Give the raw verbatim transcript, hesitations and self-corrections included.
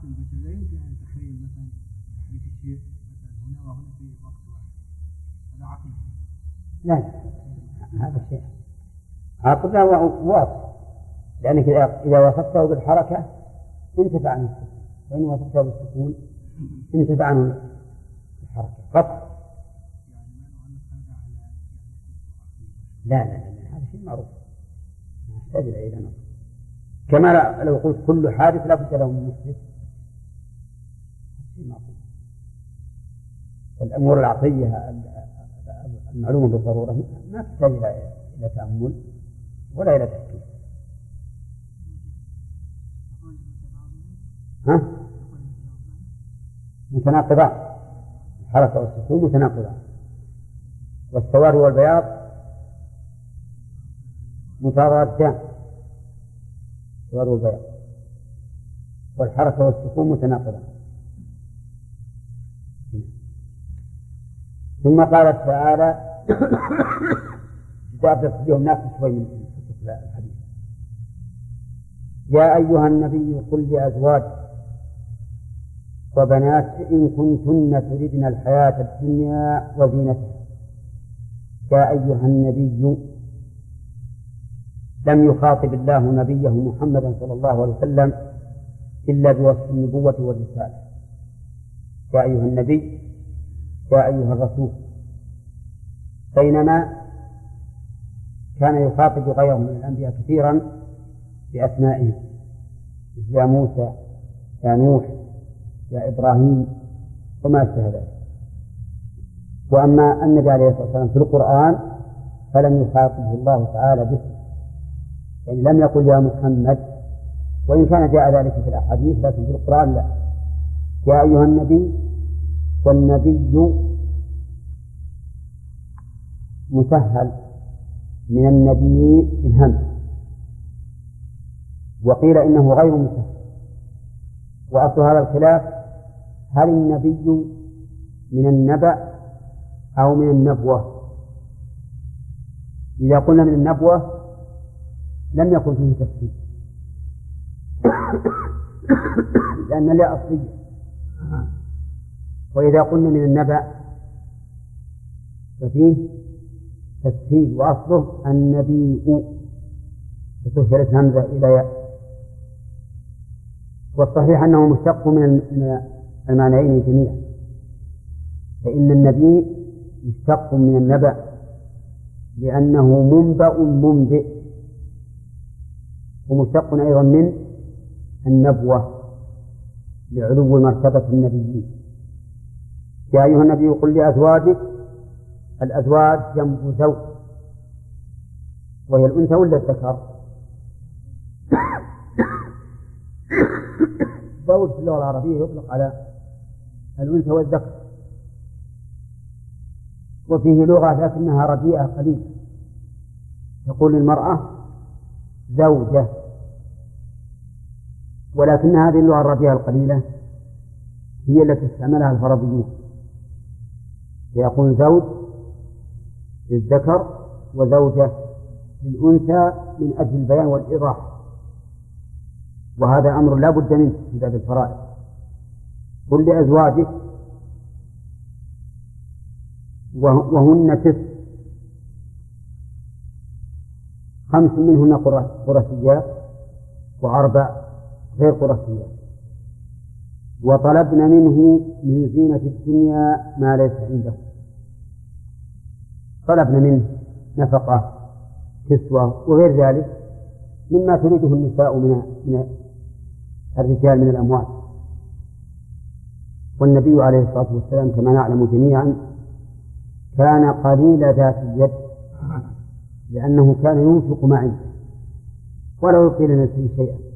البشر لا يمكن أن يتخيل مثلا تحريك الشيء مثلا هنا وهنا في وقت واحد، هذا عقل. لا هذا الشيء عقل واضح، لأنك إذا وصفته بالحركة انتفع عنه السكون، وإن وصفته بالسكون انتفع عنه الحركة قط. لا لا لا هذا شيء معروف ما يحتاج إلى نظر. كما لو قلت كل حادث لا بد له من محدث، شيء معروف. الأمور العقلية المعلومة بالضرورة ما تحتاج إلى تأمل ولا إلى تفكير. ها؟ متناقضان، الحركة والسكون متناقضان، والسواد والبياض متضادان، السواد والبياض والحركة والسكون متناقضان. ثم قال تعالى كتاب تصديهم ناس شوي من الحديث: يا أيها النبي قل لأزواجك وبنات إن كنتن تردن الحياة الدنيا وزينتها. يا أيها النبي لم يخاطب الله نبيه محمدا صلى الله عليه وسلم إلا بوصف النبوة والرسالة. يا أيها النبي، يا أيها الرسول، بينما كان يخاطب غيره من الأنبياء كثيرا بأسمائهم، يا موسى، يا نوح، يا إبراهيم وما أشبه ذلك. وأما النبي عليه الصلاة والسلام في القرآن فلم يخاطبه الله تعالى باسمه، يعني لم يقل يا محمد، وإن كان جاء ذلك في الأحاديث لكن في القرآن لا. يا أيها النبي، والنبي مسهل من النبي بالهمز، وقيل إنه غير مسهل. وأصل هذا الخلاف هل النبي من النبأ أو من النبوة؟ إذا قلنا من النبوة لم يكن فيه تفسير لأن لا أصلية، وإذا قلنا من النبأ ففيه تفسير، وأصله النبي فتسهلت همزة إلى ياء. والصحيح أنه مشتق من المعنيين جميعا، فإن النبي مشتق من النبأ لأنه منبأ منبئ، ومشتق أيضا من النبوة لعلو مرتبة النبيين. يا أيها النبي قل لأزواجك، الأزواج جمع زوج، وهي الأنثى ولا الذكر؟ زوج في اللغة العربية يطلق على الأنثى والذكر، وفيه لغة لكنها رديئة قليلة، تقول للمرأة زوجة، ولكن هذه اللغة الرديئة القليلة هي التي استعملها الفرضيون، فيقول زوج للذكر وزوجة للأنثى من أجل البيان والإيضاح، وهذا أمر لا بد منه في باب الفرائض. قل لأزواجك، وهن تسع، خمس منهن قرشيات وأربع غير قرشيات، وطلبن منه من زينة الدنيا ما ليس عنده. طلبن منه نفقة، كسوة وغير ذلك مما تريده النساء من الرجال من الأموال. والنبي عليه الصلاة والسلام كما نعلم جميعا كان قليل ذات اليد، لأنه كان ينفق ما عنده ولا يبقي لنفسه شيئا،